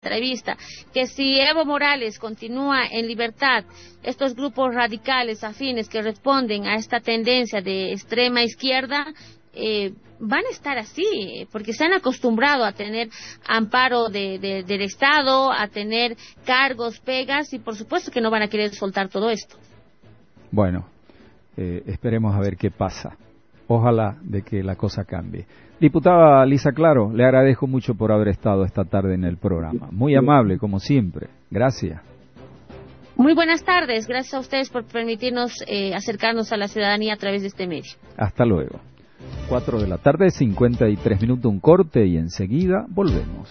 entrevista, que si Evo Morales continúa en libertad, estos grupos radicales afines que responden a esta tendencia de extrema izquierda van a estar así, porque se han acostumbrado a tener amparo del Estado, a tener cargos, pegas, y por supuesto que no van a querer soltar todo esto. Bueno, esperemos a ver qué pasa. Ojalá de que la cosa cambie. Diputada Lisa Claro, le agradezco mucho por haber estado esta tarde en el programa. Muy amable, como siempre. Gracias. Muy buenas tardes. Gracias a ustedes por permitirnos acercarnos a la ciudadanía a través de este medio. Hasta luego. 4 de la tarde, 53 minutos, un corte y enseguida volvemos.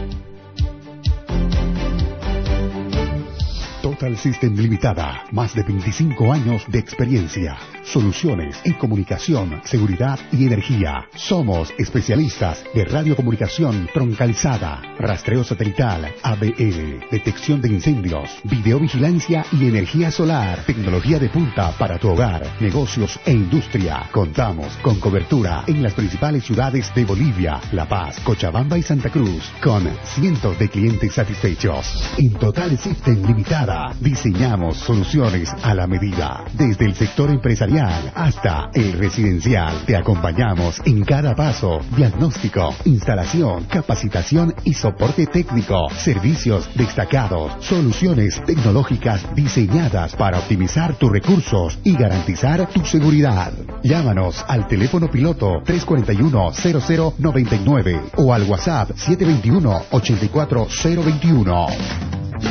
Total System Limitada, más de 25 años de experiencia, soluciones en comunicación, seguridad y energía. Somos especialistas de radiocomunicación troncalizada, rastreo satelital, ABL, detección de incendios, videovigilancia y energía solar, tecnología de punta para tu hogar, negocios e industria. Contamos con cobertura en las principales ciudades de Bolivia, La Paz, Cochabamba y Santa Cruz, con cientos de clientes satisfechos. En Total System Limitada diseñamos soluciones a la medida, desde el sector empresarial hasta el residencial. Te acompañamos en cada paso: diagnóstico, instalación, capacitación y soporte técnico, servicios destacados, soluciones tecnológicas diseñadas para optimizar tus recursos y garantizar tu seguridad. Llámanos al teléfono piloto 341-0099 o al WhatsApp 721-84021.